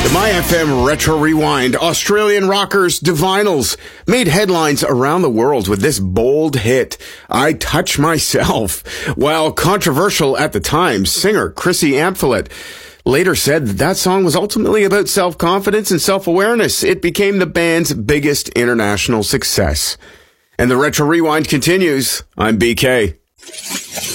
The MyFM Retro Rewind. Australian rockers Divinals made headlines around the world with this bold hit, I Touch Myself. While controversial at the time, singer Chrissy Amphlett later said that song was ultimately about self-confidence and self-awareness. It became the band's biggest international success. And the Retro Rewind continues. I'm BK.